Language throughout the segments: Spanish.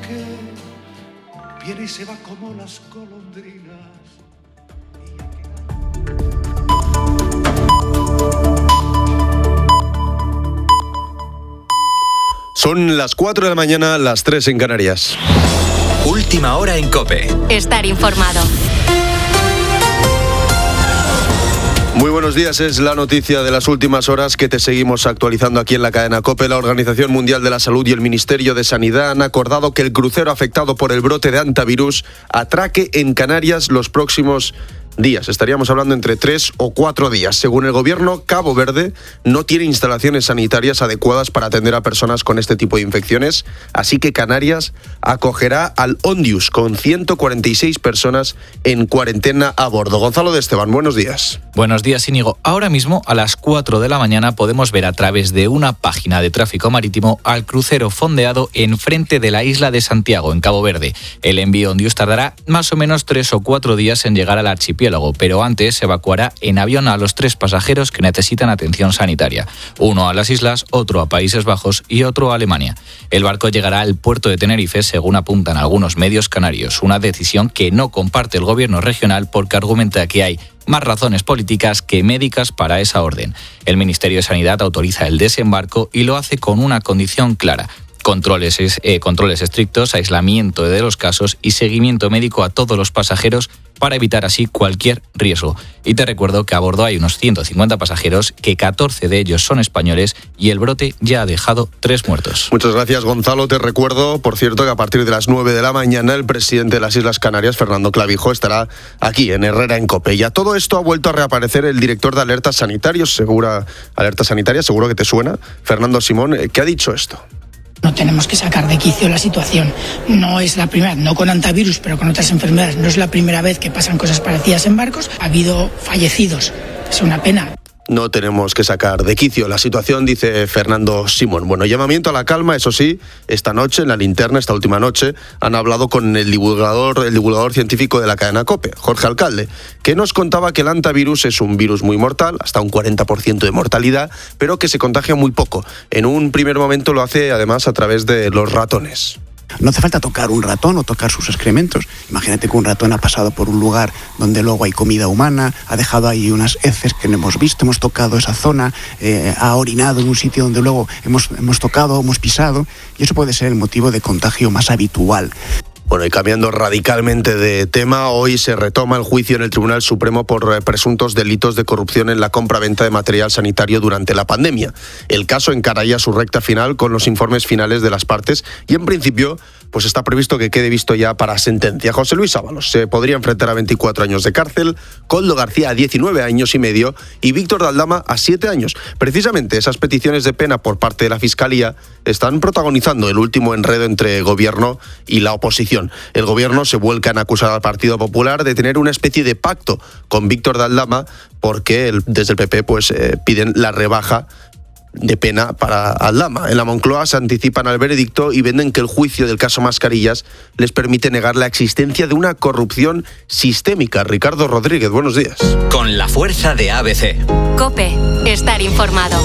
que viene y se va como las golondrinas. Son las 4 de la mañana, las 3 en Canarias. Última hora en COPE. Estar informado. Muy buenos días, es la noticia de las últimas horas que te seguimos actualizando aquí en la cadena COPE. La Organización Mundial de la Salud y el Ministerio de Sanidad han acordado que el crucero afectado por el brote de hantavirus atraque en Canarias los próximos días. Estaríamos hablando entre 3 o 4 días. Según el gobierno, Cabo Verde no tiene instalaciones sanitarias adecuadas para atender a personas con este tipo de infecciones, así que Canarias acogerá al Ondius con 146 personas en cuarentena a bordo. Gonzalo de Esteban, buenos días. Buenos días, Íñigo. Ahora mismo, a las 4 de la mañana, podemos ver a través de una página de tráfico marítimo al crucero fondeado enfrente de la isla de Santiago, en Cabo Verde. El envío Ondius tardará más o menos 3 o 4 días en llegar al archipiélago, pero antes se evacuará en avión a los 3 pasajeros que necesitan atención sanitaria. Uno a las islas, otro a Países Bajos y otro a Alemania. El barco llegará al puerto de Tenerife, según apuntan algunos medios canarios. Una decisión que no comparte el gobierno regional porque argumenta que hay más razones políticas que médicas para esa orden. El Ministerio de Sanidad autoriza el desembarco y lo hace con una condición clara: controles estrictos, aislamiento de los casos y seguimiento médico a todos los pasajeros para evitar así cualquier riesgo. Y te recuerdo que a bordo hay unos 150 pasajeros, que 14 de ellos son españoles y el brote ya ha dejado 3 muertos. Muchas gracias, Gonzalo. Te recuerdo, por cierto, que a partir de las 9 de la mañana el presidente de las Islas Canarias, Fernando Clavijo, estará aquí en Herrera en COPE. Y a todo esto ha vuelto a reaparecer el director de Alertas Sanitarios, seguro que te suena, Fernando Simón. ¿Qué ha dicho esto? No tenemos que sacar de quicio la situación. No es la primera, no con hantavirus, pero con otras enfermedades. No es la primera vez que pasan cosas parecidas en barcos. Ha habido fallecidos. Es una pena. No tenemos que sacar de quicio la situación, dice Fernando Simón. Bueno, llamamiento a la calma, eso sí, esta noche, en la linterna, esta última noche, han hablado con el divulgador científico de la cadena COPE, Jorge Alcalde, que nos contaba que el hantavirus es un virus muy mortal, hasta un 40% de mortalidad, pero que se contagia muy poco. En un primer momento lo hace, además, a través de los ratones. No hace falta tocar un ratón o tocar sus excrementos. Imagínate que un ratón ha pasado por un lugar donde luego hay comida humana, ha dejado ahí unas heces que no hemos visto, hemos tocado esa zona, ha orinado en un sitio donde luego hemos tocado, hemos pisado, y eso puede ser el motivo de contagio más habitual. Bueno, y cambiando radicalmente de tema, hoy se retoma el juicio en el Tribunal Supremo por presuntos delitos de corrupción en la compra-venta de material sanitario durante la pandemia. El caso encara ya su recta final con los informes finales de las partes y, en principio, pues está previsto que quede visto ya para sentencia. José Luis Ábalos se podría enfrentar a 24 años de cárcel, Koldo García a 19 años y medio y Víctor de Aldama a 7 años. Precisamente esas peticiones de pena por parte de la Fiscalía están protagonizando el último enredo entre gobierno y la oposición. El gobierno se vuelca en acusar al Partido Popular de tener una especie de pacto con Víctor de Aldama porque desde el PP piden la rebaja de pena para Aldama. En la Moncloa se anticipan al veredicto y venden que el juicio del caso Mascarillas les permite negar la existencia de una corrupción sistémica. Ricardo Rodríguez, buenos días. Con la fuerza de ABC. COPE, estar informado.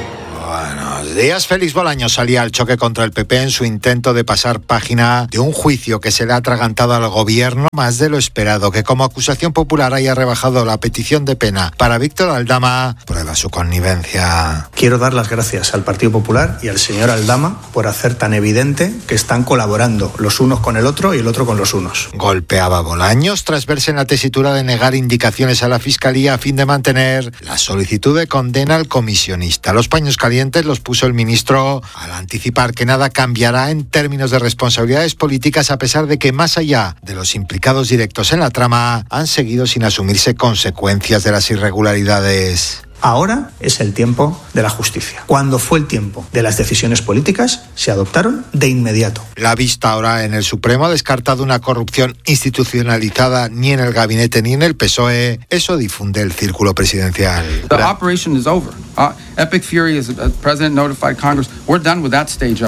Buenos días. Félix Bolaños salía al choque contra el PP en su intento de pasar página de un juicio que se le ha atragantado al gobierno más de lo esperado. Que como acusación popular haya rebajado la petición de pena para Víctor Aldama prueba su connivencia. Quiero dar las gracias al Partido Popular y al señor Aldama por hacer tan evidente que están colaborando los unos con el otro y el otro con los unos. Golpeaba Bolaños tras verse en la tesitura de negar indicaciones a la Fiscalía a fin de mantener la solicitud de condena al comisionista. Los paños calientes los puso el ministro al anticipar que nada cambiará en términos de responsabilidades políticas, a pesar de que más allá de los implicados directos en la trama han seguido sin asumirse consecuencias de las irregularidades. Ahora es el tiempo de la justicia. Cuando fue el tiempo de las decisiones políticas, se adoptaron de inmediato. La vista ahora en el Supremo ha descartado una corrupción institucionalizada ni en el gabinete ni en el PSOE. Eso difunde el círculo presidencial. The operation is over. Epic Fury, as the president notified Congress, we're done with that stage of it.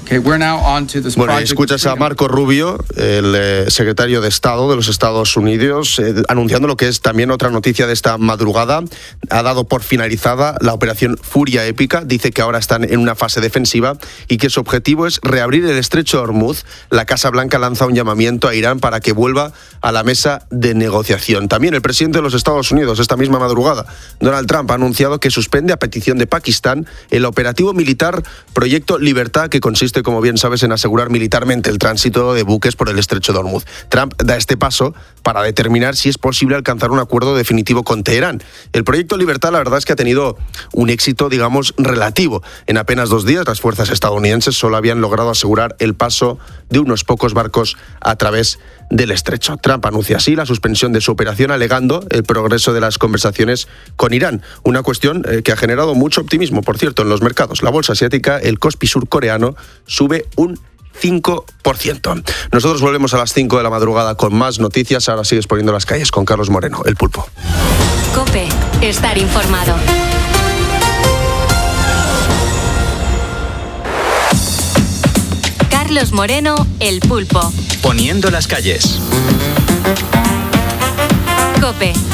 Bueno, escuchas a Marco Rubio, el secretario de Estado de los Estados Unidos, anunciando lo que es también otra noticia de esta madrugada. Ha dado por finalizada la operación Furia Épica. Dice que ahora están en una fase defensiva y que su objetivo es reabrir el estrecho de Hormuz. La Casa Blanca lanza un llamamiento a Irán para que vuelva a la mesa de negociación. También el presidente de los Estados Unidos, esta misma madrugada, Donald Trump, ha anunciado que suspende a petición de Pakistán el operativo militar Proyecto Libertad, que consiste, como bien sabes, en asegurar militarmente el tránsito de buques por el estrecho de Hormuz. Trump da este paso para determinar si es posible alcanzar un acuerdo definitivo con Teherán. El Proyecto Libertad, la verdad es que ha tenido un éxito, digamos, relativo. En apenas 2 días, las fuerzas estadounidenses solo habían logrado asegurar el paso de unos pocos barcos a través del estrecho. Trump anuncia así la suspensión de su operación, alegando el progreso de las conversaciones con Irán. Una cuestión que ha generado mucho optimismo, por cierto, en los mercados. La bolsa asiática, el Kospi surcoreano, sube un 5%. Nosotros volvemos a las 5 de la madrugada con más noticias. Ahora sigues poniendo las calles con Carlos Moreno, el Pulpo. COPE, estar informado. Carlos Moreno, el Pulpo. Poniendo las calles. COPE,